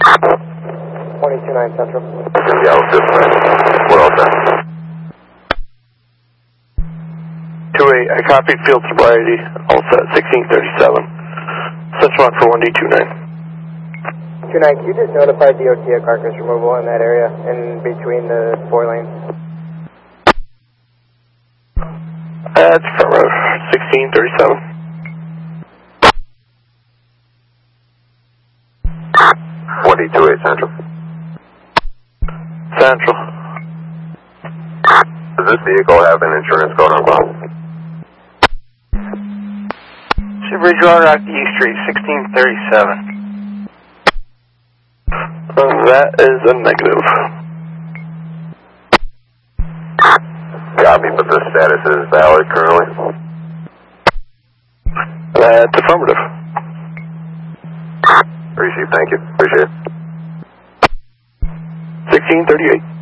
22-9 Central. Yeah, what else then? 2-8, I copied field sobriety, all set, 1637. Central on for 1D29. 2-9, can you just notify DOT of carcass removal in that area, in between the 4 lanes? That's affirmative, 1637. 1D28 Central. Central. Does this vehicle have an insurance code on file? Chevy Rock E Street, 1637. That is a negative. Copy, but the status is valid currently. That's affirmative. Received, thank you. Appreciate it. 1638.